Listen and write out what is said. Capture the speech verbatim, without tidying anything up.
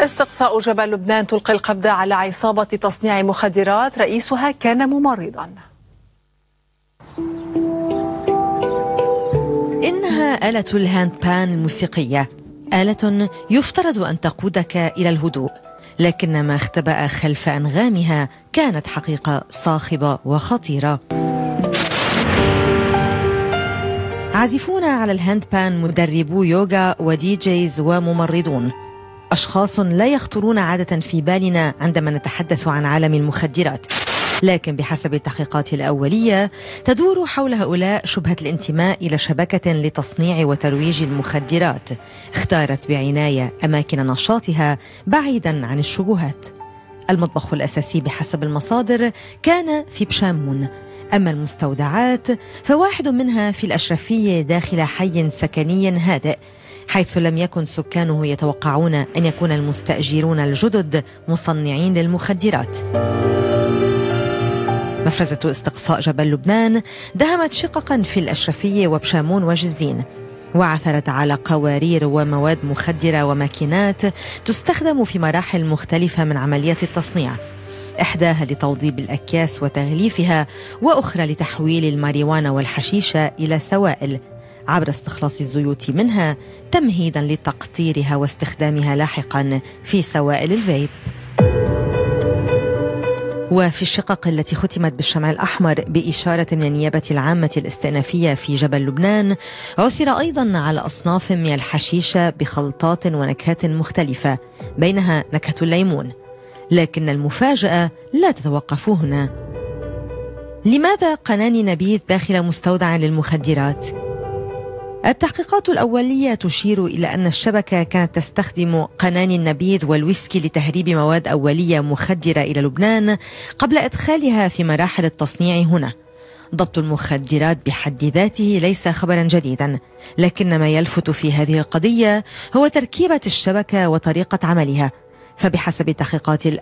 استقصاء جبل لبنان تلقي القبض على عصابة تصنيع مخدرات رئيسها كان ممرضا. إنها آلة الهاند بان الموسيقية، آلة يفترض أن تقودك إلى الهدوء، لكن ما اختبأ خلف أنغامها كانت حقيقة صاخبة وخطيرة. عازفون على الهاند بان مدربو يوغا ودي جيز وممرضون، أشخاص لا يخطرون عادة في بالنا عندما نتحدث عن عالم المخدرات، لكن بحسب التحقيقات الأولية تدور حول هؤلاء شبهة الانتماء إلى شبكة لتصنيع وترويج المخدرات اختارت بعناية أماكن نشاطها بعيدا عن الشبهات. المطبخ الأساسي بحسب المصادر كان في بشامون، أما المستودعات فواحد منها في الأشرفية داخل حي سكني هادئ، حيث لم يكن سكانه يتوقعون أن يكون المستأجرون الجدد مصنعين للمخدرات. مفرزة استقصاء جبل لبنان دهمت شققا في الأشرفية وبشامون وجزين، وعثرت على قوارير ومواد مخدرة وماكينات تستخدم في مراحل مختلفة من عمليات التصنيع، إحداها لتوضيب الأكياس وتغليفها، وأخرى لتحويل الماريوانا والحشيشة إلى سوائل عبر استخلاص الزيوت منها تمهيدا لتقطيرها واستخدامها لاحقا في سوائل الفيب. وفي الشقق التي ختمت بالشمع الأحمر بإشارة من النيابة العامة الاستئنافية في جبل لبنان عثر أيضا على أصناف من الحشيشة بخلطات ونكهات مختلفة، بينها نكهة الليمون. لكن المفاجأة لا تتوقف هنا. لماذا قناني نبيذ داخل مستودع للمخدرات؟ التحقيقات الأولية تشير إلى أن الشبكة كانت تستخدم قناني النبيذ والويسكي لتهريب مواد أولية مخدرة إلى لبنان قبل إدخالها في مراحل التصنيع هنا. ضبط المخدرات بحد ذاته ليس خبرا جديدا، لكن ما يلفت في هذه القضية هو تركيبة الشبكة وطريقة عملها. فبحسب التحقيقات